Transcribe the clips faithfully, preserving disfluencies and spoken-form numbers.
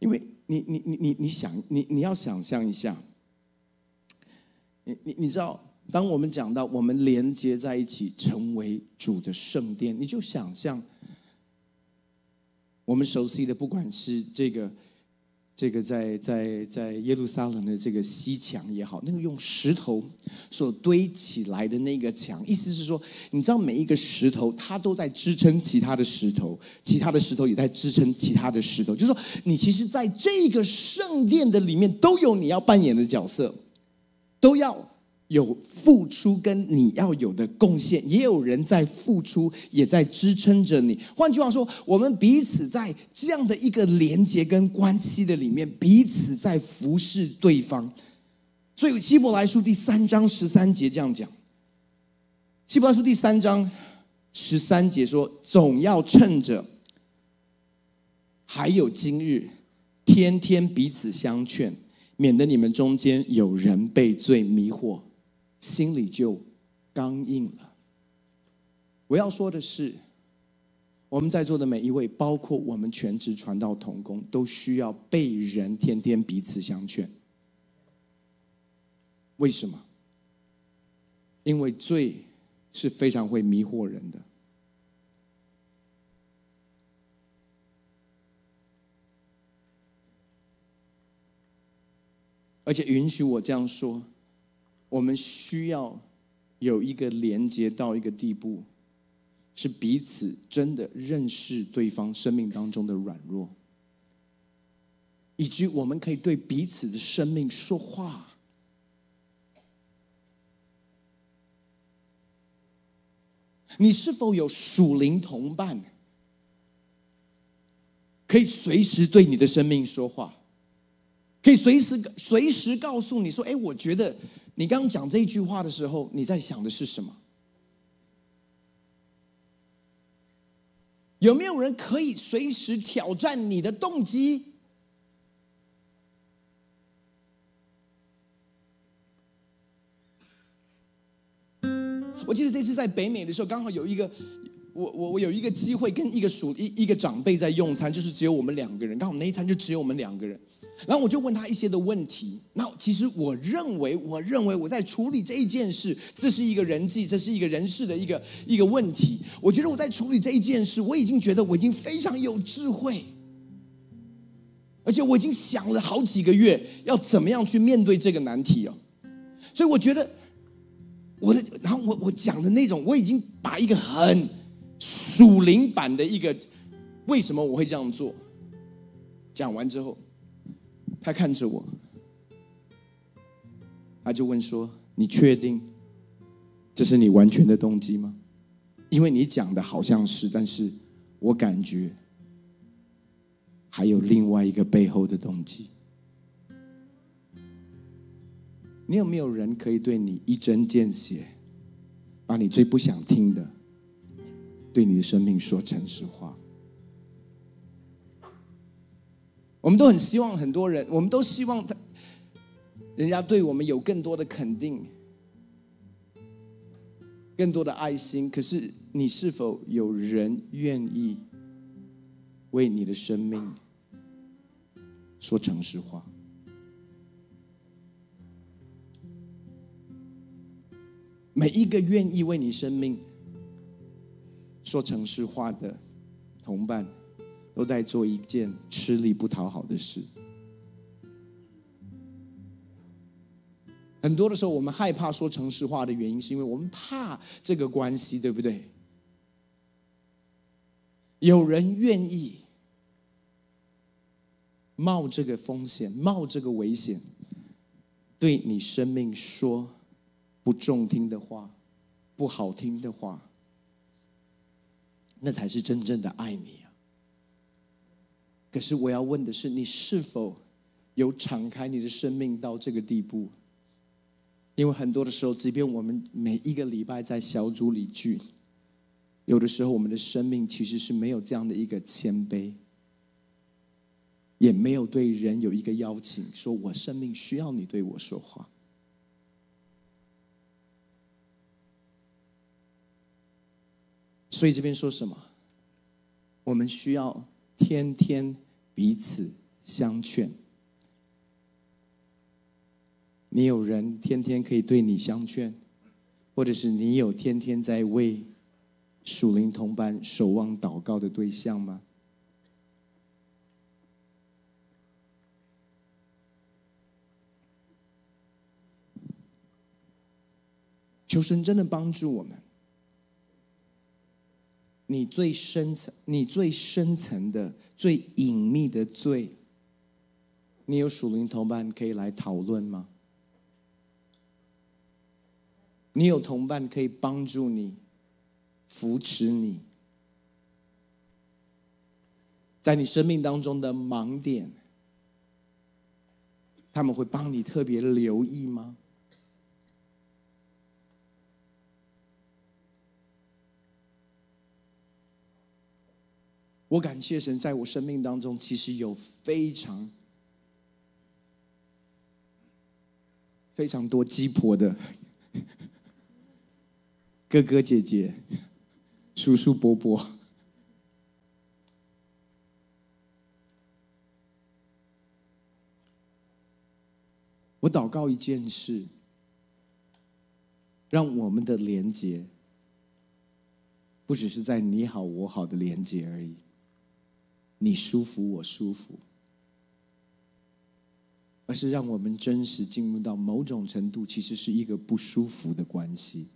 因为你你你你你想你你要想象一下，你你你知道，当我们讲到我们连接在一起，成为主的圣殿，你就想象我们熟悉的，不管是这个。这个在在在耶路撒冷的这个西墙也好，那个用石头所堆起来的那个墙，意思是说，你知道每一个石头它都在支撑其他的石头，其他的石头也在支撑其他的石头，就是说，你其实在这个圣殿的里面都有你要扮演的角色，都要有付出跟你要有的贡献，也有人在付出，也在支撑着你。换句话说，我们彼此在这样的一个连结跟关系的里面，彼此在服侍对方。所以希伯来书第三章十三节这样讲，希伯来书第三章十三节说，总要趁着还有今日，天天彼此相劝，免得你们中间有人被罪迷惑，心里就刚硬了。我要说的是，我们在座的每一位，包括我们全职传道同工，都需要被人天天彼此相劝。为什么？因为罪是非常会迷惑人的。而且允许我这样说，我们需要有一个连接到一个地步，是彼此真的认识对方生命当中的软弱，以及我们可以对彼此的生命说话。你是否有属灵同伴，可以随时对你的生命说话，可以随时随时告诉你说，哎，我觉得你刚刚讲这一句话的时候，你在想的是什么？有没有人可以随时挑战你的动机？我记得这次在北美的时候，刚好有一个我我我有一个机会跟一个属一一个长辈在用餐，就是只有我们两个人，刚好那一餐就只有我们两个人。然后我就问他一些的问题。那其实我认为，我认为我在处理这一件事，这是一个人际，这是一个人事的一个一个问题。我觉得我在处理这一件事，我已经觉得我已经非常有智慧，而且我已经想了好几个月要怎么样去面对这个难题哦。所以我觉得我的，然后我我讲的那种，我已经把一个很属灵版的一个为什么我会这样做讲完之后，他看着我，他就问说，你确定这是你完全的动机吗？因为你讲的好像是，但是我感觉还有另外一个背后的动机。你有没有人可以对你一针见血，把你最不想听的对你的生命说诚实话？我们都很希望很多人，我们都希望他人家对我们有更多的肯定，更多的爱心。可是你是否有人愿意为你的生命说诚实话？每一个愿意为你生命说诚实话的同伴，都在做一件吃力不讨好的事。很多的时候，我们害怕说诚实话的原因，是因为我们怕这个关系，对不对？有人愿意冒这个风险，冒这个危险，对你生命说不中听的话，不好听的话，那才是真正的爱你啊。可是我要问的是，你是否有敞开你的生命到这个地步？因为很多的时候，即便我们每一个礼拜在小组里聚，有的时候我们的生命其实是没有这样的一个谦卑，也没有对人有一个邀请，说我生命需要你对我说话。所以这边说什么？我们需要天天彼此相劝。你有人天天可以对你相劝，或者是你有天天在为属灵同伴守望祷告的对象吗？求神真的帮助我们。你最深层、你最深层的、最隐秘的罪，你有属灵同伴可以来讨论吗？你有同伴可以帮助你、扶持你，在你生命当中的盲点，他们会帮你特别留意吗？我感谢神，在我生命当中，其实有非常非常多鸡婆的哥哥姐姐、叔叔伯伯。我祷告一件事，让我们的连结不只是在你好我好的连结而已，你舒服我舒服，而是让我们真实进入到某种程度，其实是一个不舒服的关系。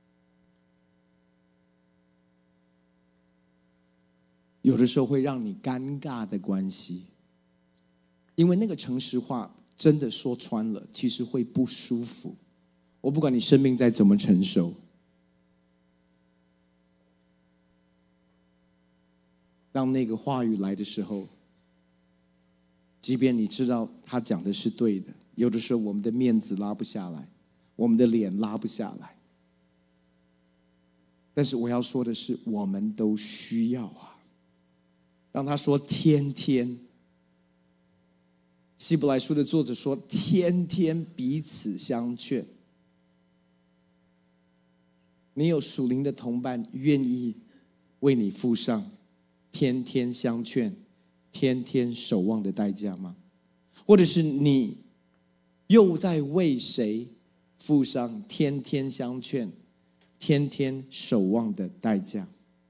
有的时候会让你尴尬的关系，因为那个诚实话真的说穿了，其实会不舒服。我不管你生命再怎么成熟，当那个话语来的时候，即便你知道他讲的是对的，有的时候我们的面子拉不下来，我们的脸拉不下来。但是我要说的是，我们都需要啊。当他说天天，希伯来书的作者说天天彼此相劝，你有属灵的同伴愿意为你付上天天相劝、天天守望的代价吗？或者是你又在为谁付上天天相劝、天天守望的代价？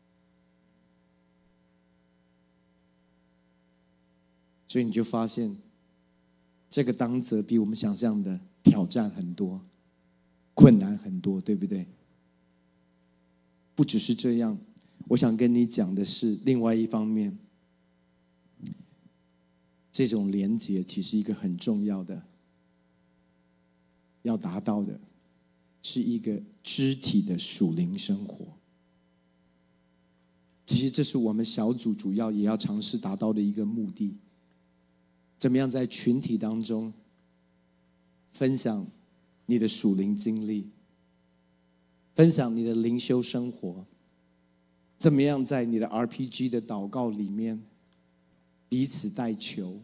所以你就发现，这个当责比我们想象的挑战很多，困难很多，对不对？不只是这样，我想跟你讲的是另外一方面，这种连结其实一个很重要的要达到的是一个肢体的属灵生活。其实这是我们小组主要也要尝试达到的一个目的。怎么样在群体当中分享你的属灵经历，分享你的灵修生活，怎么样在你的 R P G 的祷告里面彼此带球。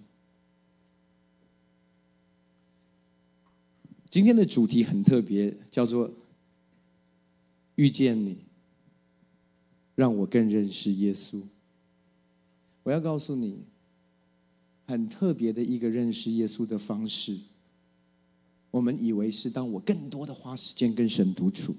今天的主题很特别，叫做遇见你，让我更认识耶稣。我要告诉你，很特别的一个认识耶稣的方式。我们以为是当我更多的花时间跟神独处，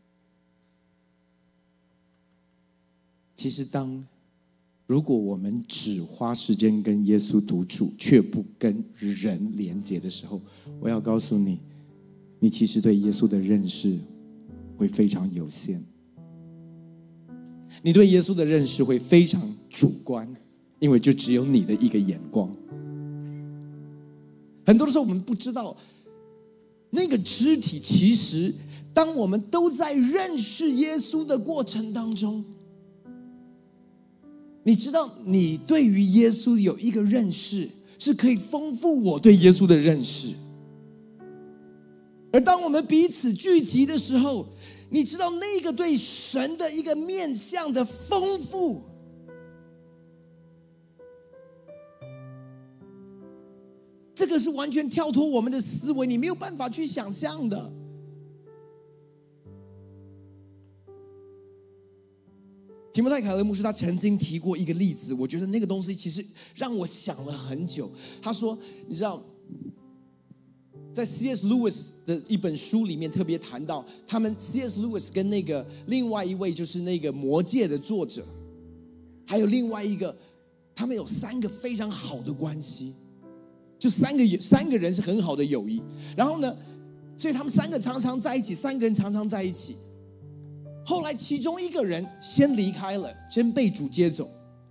其实当如果我们只花时间跟耶稣独处，却不跟人连结的时候，我要告诉你，你其实对耶稣的认识会非常有限，你对耶稣的认识会非常主观，因为就只有你的一个眼光。很多的时候我们不知道，那个肢体其实当我们都在认识耶稣的过程当中，你知道你对于耶稣有一个认识，是可以丰富我对耶稣的认识。而当我们彼此聚集的时候，你知道那个对神的一个面向的丰富，这个是完全跳脱我们的思维，你没有办法去想象的。 提摩太凯勒牧师他曾经提过一个例子，我觉得那个东西其实让我想了很久。他说，你知道，在 C S Lewis 的一本书里面特别谈到，他们 C S Lewis 跟那个另外一位就是那个《魔戒》的作者，还有另外一个，他们有三个非常好的关系，就三个三个人是很好的友谊。然后呢，所以他们三个常常在一起，三个人常常在一起。后来其中一个人先离开了，先被主接走。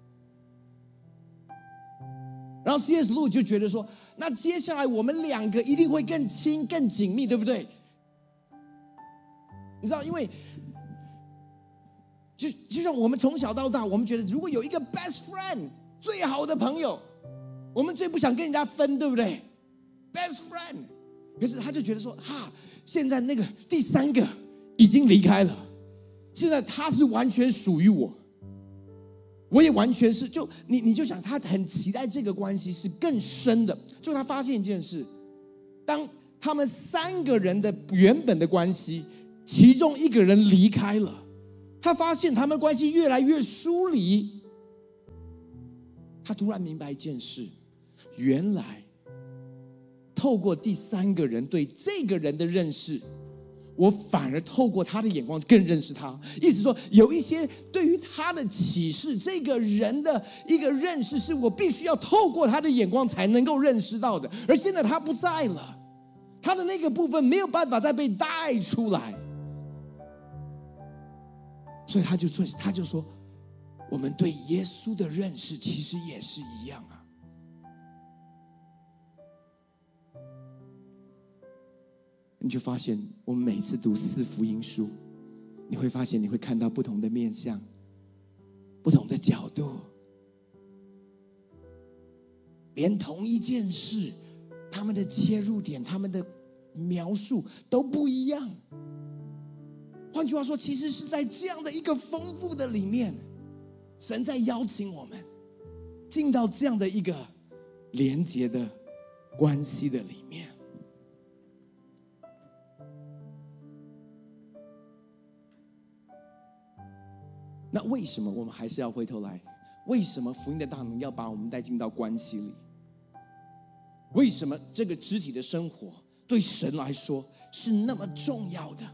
然后 C S Lewis 就觉得说，那接下来我们两个一定会更亲更紧密，对不对？你知道，因为就就像我们从小到大，我们觉得如果有一个 best friend 最好的朋友，我们最不想跟人家分，对不对？ best friend。 可是他就觉得说，哈，现在那个第三个已经离开了，现在他是完全属于我，我也完全是，就你你就想，他很期待这个关系是更深的。就他发现一件事，当他们三个人的原本的关系，其中一个人离开了，他发现他们关系越来越疏离。他突然明白一件事，原来透过第三个人对这个人的认识，我反而透过他的眼光更认识他。意思说，有一些对于他的启示，这个人的一个认识，是我必须要透过他的眼光才能够认识到的。而现在他不在了，他的那个部分没有办法再被带出来，所以他就说，他就说，我们对耶稣的认识其实也是一样啊。你就发现，我们每次读四福音书，你会发现你会看到不同的面向，不同的角度，连同一件事，他们的切入点，他们的描述都不一样。换句话说，其实是在这样的一个丰富的里面，神在邀请我们进到这样的一个连结的关系的里面。那为什么我们还是要回头来？为什么福音的大能要把我们带进到关系里？为什么这个肢体的生活对神来说是那么重要的？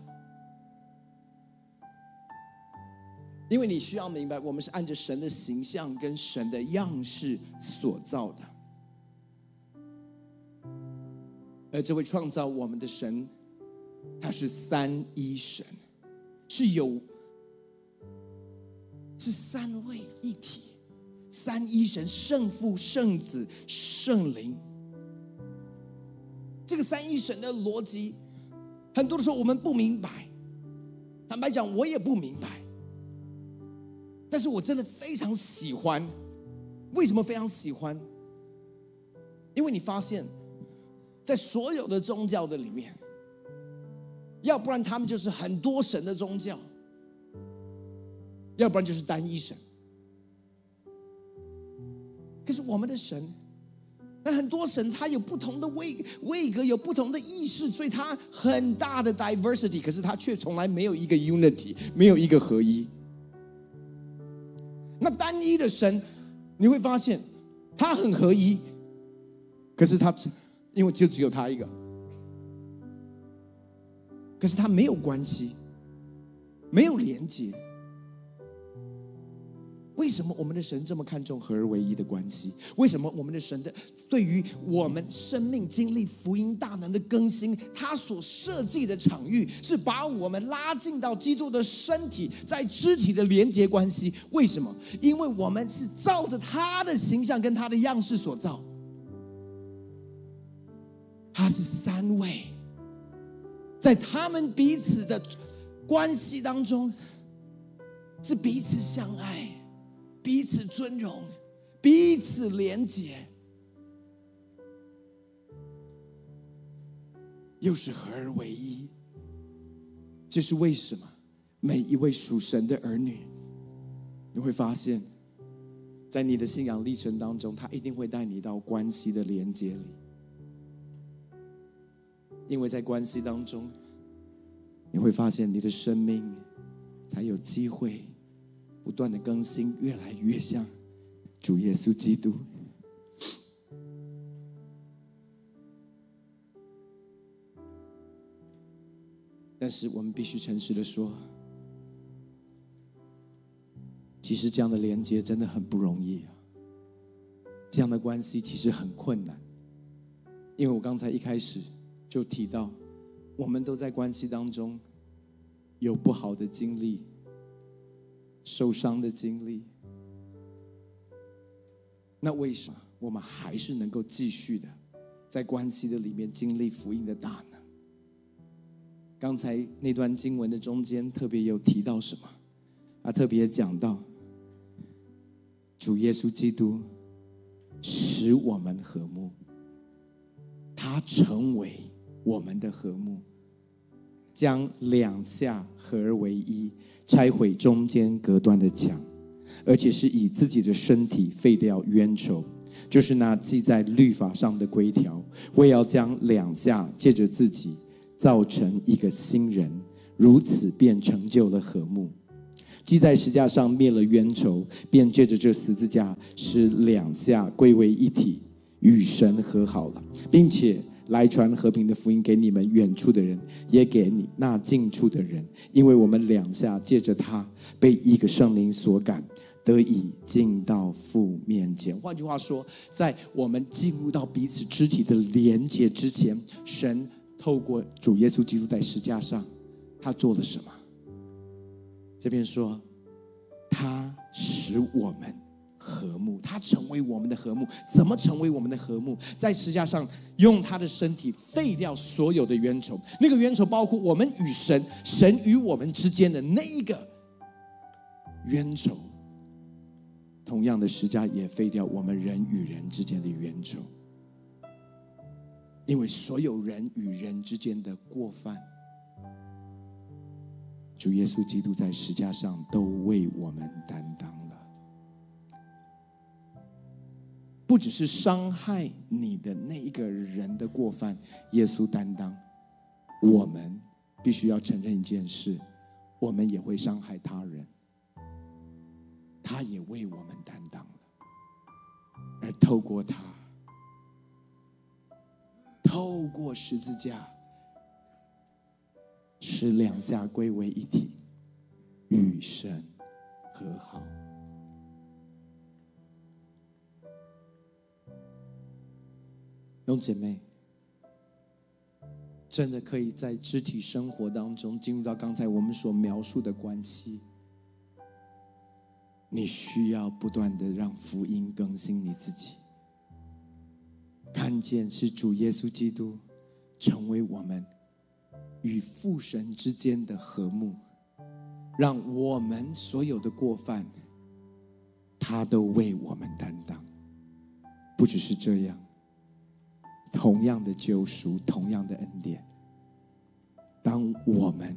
因为你需要明白，我们是按着神的形象跟神的样式所造的，而这位创造我们的神，他是三一神，是有是三位一体，三一神，圣父、圣子、圣灵。这个三一神的逻辑，很多的时候我们不明白，坦白讲，我也不明白。但是我真的非常喜欢。为什么非常喜欢？因为你发现，在所有的宗教的里面，要不然他们就是很多神的宗教，要不然就是单一神。可是我们的神，那很多神他有不同的位位格，有不同的意识，所以他很大的 diversity， 可是他却从来没有一个 unity， 没有一个合一。那单一的神，你会发现他很合一，可是他因为就只有他一个，可是他没有关系，没有连接。为什么我们的神这么看重合而为一的关系？为什么我们的神的对于我们生命经历福音大能的更新，他所设计的场域是把我们拉进到基督的身体，在肢体的连结关系？为什么？因为我们是照着他的形象跟他的样式所造。他是三位，在他们彼此的关系当中，是彼此相爱，彼此尊荣，彼此连结，又是合而为一。这是为什么每一位属神的儿女，你会发现在你的信仰历程当中，他一定会带你到关系的连结里。因为在关系当中，你会发现你的生命才有机会不断的更新，越来越像主耶稣基督。但是我们必须诚实的说，其实这样的连接真的很不容易啊，这样的关系其实很困难。因为我刚才一开始就提到，我们都在关系当中有不好的经历，受伤的经历，那为什么我们还是能够继续的在关系的里面经历福音的大能？刚才那段经文的中间特别有提到什么？他特别讲到主耶稣基督使我们和睦，他成为我们的和睦，将两下合而为一，拆毁中间隔断的墙，而且是以自己的身体废掉冤仇，就是那记在律法上的规条，为要将两下借着自己造成一个新人，如此便成就了和睦。既在十架上灭了冤仇，便借着这十字架使两下归为一体，与神和好了，并且来传和平的福音给你们远处的人，也给你那近处的人，因为我们两下借着他被一个圣灵所感，得以进到父面前。换句话说，在我们进入到彼此肢体的连结之前，神透过主耶稣基督在十架上，他做了什么？这边说，他使我们和睦，他成为我们的和睦。怎么成为我们的和睦？在十架上用他的身体废掉所有的冤仇，那个冤仇包括我们与神，神与我们之间的那一个冤仇。同样的，十架也废掉我们人与人之间的冤仇，因为所有人与人之间的过犯，主耶稣基督在十架上都为我们担当了。不只是伤害你的那一个人的过犯，耶稣担当，我们必须要承认一件事，我们也会伤害他人，他也为我们担当了。而透过他，透过十字架，使两下归为一体，与神和好。弟兄姐妹，真的可以在肢体生活当中进入到刚才我们所描述的关系，你需要不断的让福音更新你自己，看见是主耶稣基督成为我们与父神之间的和睦，让我们所有的过犯他都为我们担当。不只是这样，同样的救赎，同样的恩典，当我们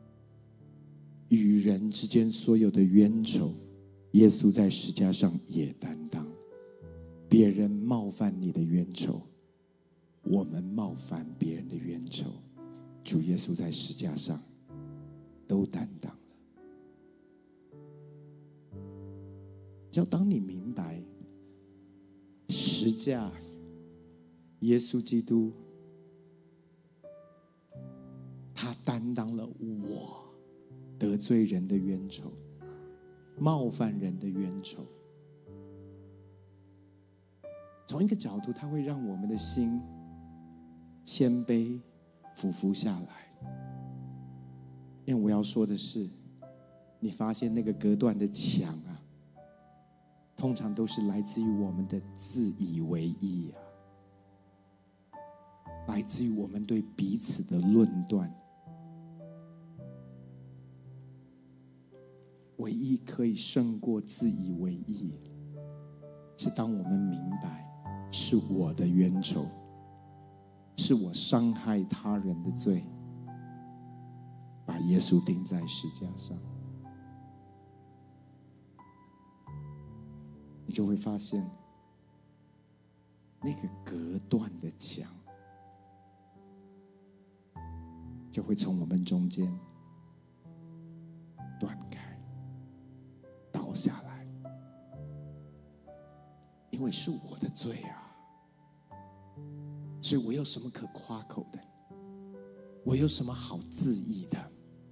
与人之间所有的冤仇，耶稣在十架上也担当。别人冒犯你的冤仇，我们冒犯别人的冤仇，主耶稣在十架上都担当了。只要当你明白十架耶稣基督他担当了我得罪人的冤仇，冒犯人的冤仇，从一个角度，它会让我们的心谦卑俯伏下来。因为我要说的是，你发现那个隔断的墙啊，通常都是来自于我们的自以为意啊，来自于我们对彼此的论断。唯一可以胜过自以为意，是当我们明白是我的冤仇，是我伤害他人的罪，把耶稣钉在十架上，你就会发现那个隔断的墙就会从我们中间断开， 因为是我的罪啊。所以我有什么可夸口的？我有什么好自义的？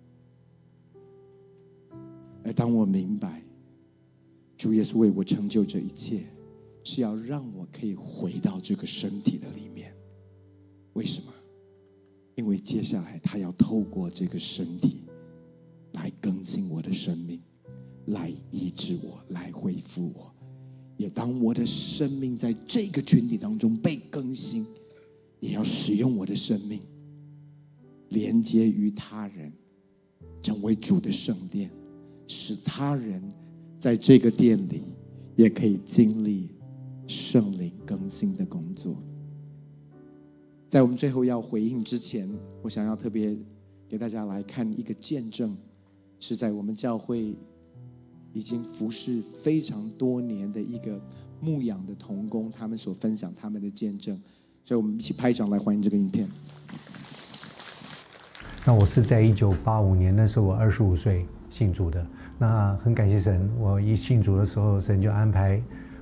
而当我明白主耶稣为我成就这一切，是要让我可以回到这个身体的里面。为什么？因为接下来他要透过这个身体来更新我的生命，来医治我，来恢复我。也当我的生命在这个群体当中被更新，也要使用我的生命连接于他人，成为主的圣殿，使他人在这个殿里也可以经历圣灵更新的工作。在我们最后要回应之前，我想要特别给大家来看一个见证，是在我们教会已经服侍非常多年的一个牧养的同工，他们所分享他们的见证。所以我们一起拍掌来欢迎这个影片。 那我是在一九八五年，那时候我二十五岁信主的。那很感谢神，我一信主的时候，神就安排